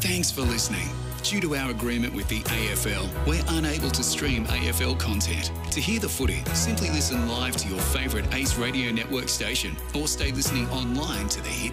Thanks for listening. Due to our agreement with the AFL, we're unable to stream AFL content. To hear the footy, simply listen live to your favourite Ace Radio Network station or stay listening online to the Hit